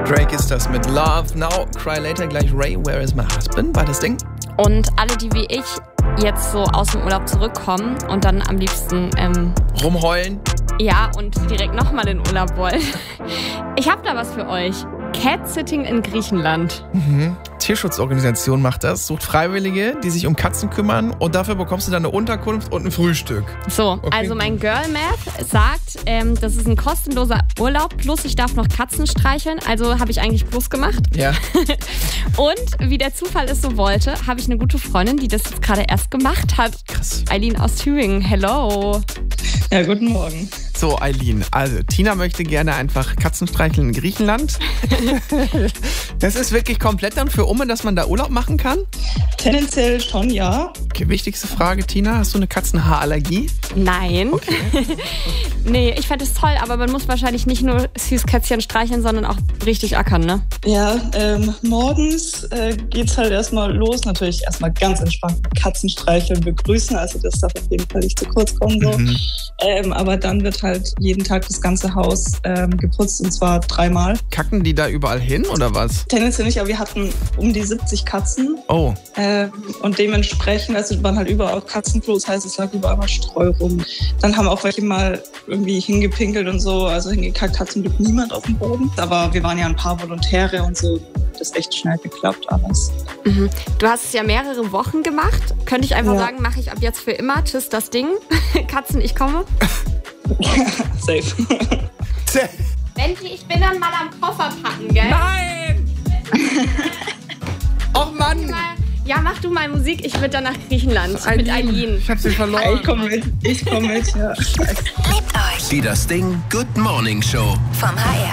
Drake ist das mit Love Now, Cry Later, gleich Ray, Where is my husband? War das Ding? Und alle, die wie ich jetzt so aus dem Urlaub zurückkommen und dann am liebsten Rumheulen? Ja, und direkt nochmal in Urlaub wollen. Ich habe da was für euch. Cat-Sitting in Griechenland. Tierschutzorganisation macht das, sucht Freiwillige, die sich um Katzen kümmern und dafür bekommst du dann eine Unterkunft und ein Frühstück. So, okay. Also mein Girl Math sagt, das ist ein kostenloser Urlaub, plus ich darf noch Katzen streicheln, also habe ich eigentlich Plus gemacht. Ja. Und wie der Zufall es so wollte, habe ich eine gute Freundin, die das jetzt gerade erst gemacht hat. Krass. Eileen aus Thüringen, hello. Ja, guten Morgen. So, Eileen, also Tina möchte gerne einfach Katzen streicheln in Griechenland. Das ist wirklich komplett dann für Umme, dass man da Urlaub machen kann? Tendenziell schon, ja. Okay, wichtigste Frage, Tina, hast du eine Katzenhaarallergie? Nein. Okay. Nee, ich fände es toll, aber man muss wahrscheinlich nicht nur Süßkätzchen streicheln, sondern auch richtig ackern, ne? Ja, morgens geht's halt erstmal los. Natürlich erstmal ganz entspannt Katzen streicheln, begrüßen. Also das darf auf jeden Fall nicht zu kurz kommen. So. Aber dann wird halt jeden Tag das ganze Haus geputzt und zwar 3-mal. Kacken die da überall hin oder was? Tendenziell nicht, aber wir hatten um die 70 Katzen. Oh. Und dementsprechend, also waren halt überall Katzenklos, heißt es lag überall mal Streu rum. Dann haben auch welche mal irgendwie hingepinkelt und so, also hingekackt hat zum Glück niemand auf dem Boden. Aber wir waren ja ein paar Volontäre und so, das ist echt schnell geklappt alles. Du hast es ja mehrere Wochen gemacht. Könnte ich einfach sagen, mache ich ab jetzt für immer. Tschüss, das Ding. Katzen, ich komme. Safe. Benji, ich bin dann mal am Koffer packen, gell? Nein! Och Mann! Ja, mach du mal Musik. Ich würde dann nach Griechenland mit Eileen. Ich hab sie verloren. Ich komm mit, ja. Liebt euch. Die Das Ding Good Morning Show. Vom HR.